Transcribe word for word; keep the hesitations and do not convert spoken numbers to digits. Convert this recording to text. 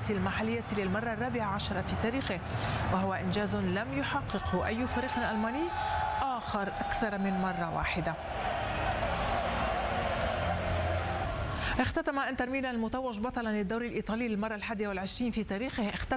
المحلية للمرة الرابعة عشرة في تاريخه، وهو إنجاز لم يحققه أي فريق ألماني آخر أكثر من مرة واحدة. اختتم انتر ميلان المتوج بطلا للدوري الإيطالي للمرة الحادية والعشرين في تاريخه اختتم